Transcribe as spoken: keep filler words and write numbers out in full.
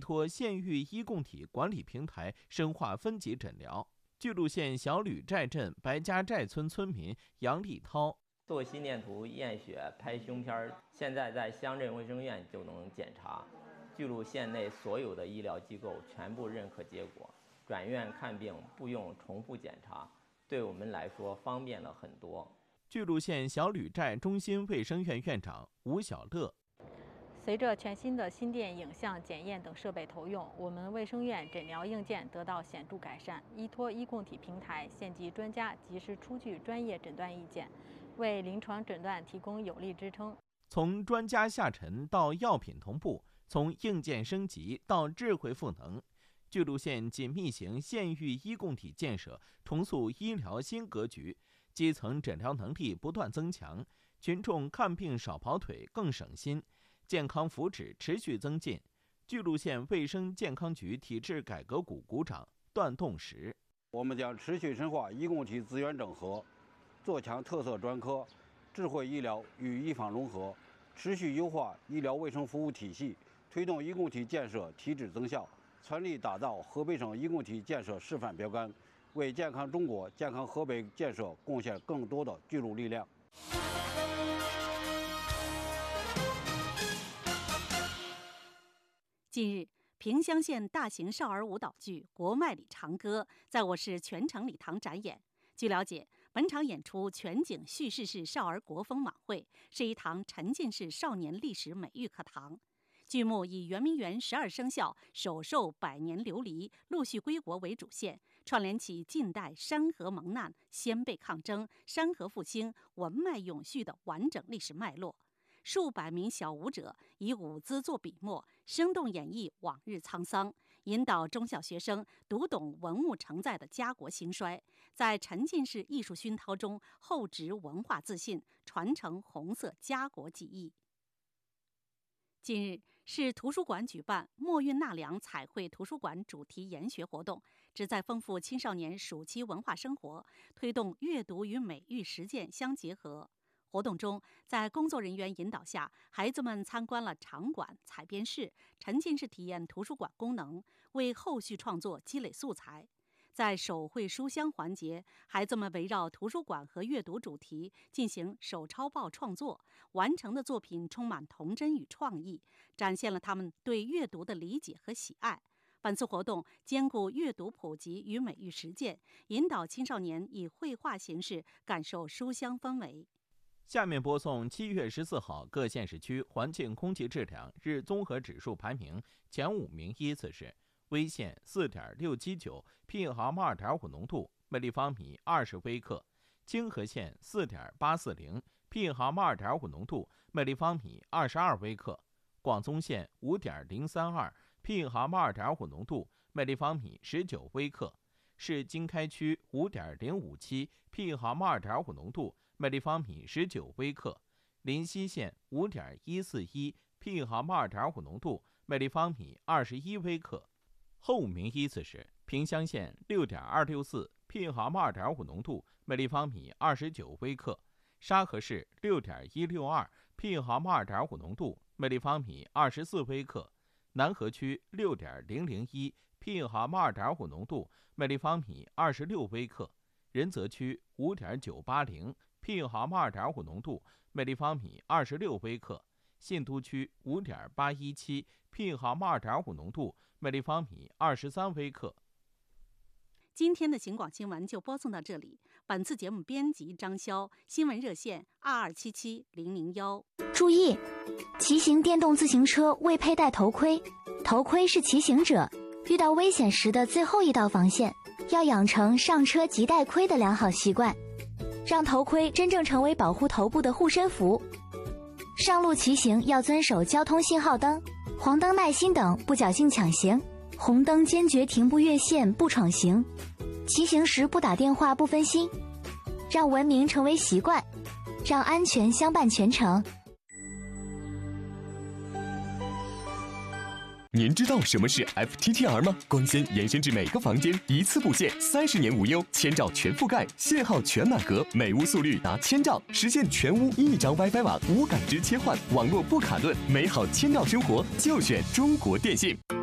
托县域医共体管理平台，深化分级诊疗。巨鹿县小吕寨镇白家寨村村民杨立涛： 做心电图、验血、拍胸片，现在在乡镇卫生院就能检查。巨鹿县内所有的医疗机构全部认可结果，转院看病不用重复检查，对我们来说方便了很多。 巨鹿县小吕寨中心卫生院院长吴小乐： 随着全新的心电影像检验等设备投用，我们卫生院诊疗硬件得到显著改善。依托医共体平台，县级专家及时出具专业诊断意见，为临床诊断提供有力支撑。 从专家下沉到药品同步，从硬件升级到智慧赋能，巨鹿县紧密型县域医共体建设重塑医疗新格局，基层诊疗能力不断增强，群众看病少跑腿更省心，健康福祉持续增进。巨鹿县卫生健康局体制改革股股长段栋石： 我们将持续深化医共体资源整合，做强特色专科、智慧医疗与医防融合，持续优化医疗卫生服务体系，推动医共体建设提质增效，全力打造河北省医共体建设示范标杆，为健康中国、健康河北建设贡献更多的巨鹿力量。 近日，萍乡县大型少儿舞蹈剧《国脉里长歌》在我市全城礼堂展演。据了解，本场演出全景叙事式少儿国风晚会，是一堂沉浸式少年历史美育课堂。剧目以圆明园十二生肖首受百年流离、陆续归国为主线，串联起近代山河蒙难、先辈抗争、山河复兴、文脉永续的完整历史脉络。数百名小舞者以舞姿做笔墨，生动演绎往日沧桑，引导中小学生读懂文物承载的家国兴衰，在沉浸式艺术熏陶中厚植文化自信，传承红色家国记忆。近日，市图书馆举办墨韵纳凉彩绘图书馆主题研学活动，旨在丰富青少年暑期文化生活，推动阅读与美育实践相结合。活动中，在工作人员引导下，孩子们参观了场馆、采编室，沉浸式体验图书馆功能，为后续创作积累素材。在手绘书香环节，孩子们围绕图书馆和阅读主题进行手抄报创作，完成的作品充满童真与创意，展现了他们对阅读的理解和喜爱。本次活动兼顾阅读普及与美育实践，引导青少年以绘画形式感受书香氛围。 下面播送七月十四号各县市区环境空气质量日综合指数排名前五名依次是：威县 四点六七九 P M 二点五 浓度，每立方米二十微克；清河县 四点八四零 P M 二点五 浓度，每立方米二十二微克；广宗县 五点零三二 P M 二点五 浓度，每立方米十九微克；市经开区 五点零五七 P M 二点五 浓度，每立方米十九微克；临溪县 五点一四一 P M 二点五 浓度，每立方米二十一微克。后五名依次是：萍乡县 六点二六四 P M 二点五 浓度，每立方米二十九微克；沙河市 六点一六二 P M 二点五 浓度，每立方米二十四微克；南河区 六点零零一 P M 二点五 浓度，每立方米二十六微克；仁泽区 五点九八零 P M 二点五 浓度，每立方米二十六微克；信都区 五点八一七 P M 二点五 浓度，每立方米二十三微克。 今天的行广新闻就播送到这里。本次节目编辑张潇，新闻热线二二七七零零幺。 注意，骑行电动自行车未佩戴头盔，头盔是骑行者遇到危险时的最后一道防线，要养成上车即戴盔的良好习惯，让头盔真正成为保护头部的护身符。上路骑行要遵守交通信号灯、黄灯耐心等，不侥幸抢行；红灯坚决停步越线，不闯行。骑行时不打电话，不分心，让文明成为习惯，让安全相伴全程。 您知道什么是 F T T R 吗？光纤延伸至每个房间，一次布线，三十年无忧，千兆全覆盖，信号全满格，每屋速率达千兆，实现全屋一张 WiFi 网，无感知切换，网络不卡顿，美好千兆生活就选中国电信。